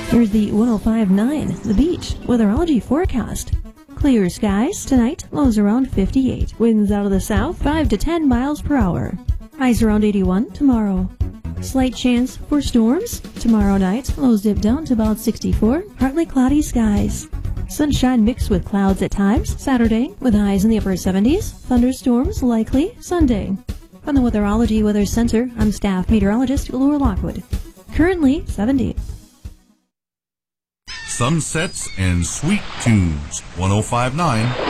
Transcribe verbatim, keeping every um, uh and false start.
Here's the one oh five point nine, The Beach, weatherology forecast. Clear skies tonight, lows around fifty-eight. Winds out of the south, five to ten miles per hour. Highs around eighty-one tomorrow. Slight chance for storms. Tomorrow night, lows dip down to about sixty-four. Partly cloudy skies. Sunshine mixed with clouds at times. Saturday, with highs in the upper seventies. Thunderstorms likely Sunday. From the Weatherology Weather Center, I'm staff meteorologist Laura Lockwood. Currently seventy. Sunsets and Sweet Tunes, one oh five point nine